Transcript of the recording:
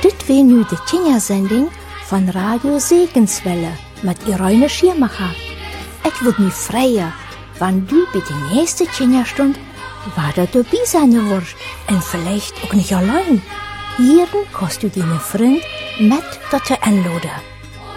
Dit wie nu de Kindersending van Radio Segenswelle mit Irene Schirmacher. Ich würd mich freuen, wenn du bei der nächsten Kinderstunde weiter dabei sein wirst. Und vielleicht auch nicht allein. Hier kannst du deine Freund mit dazu einladen.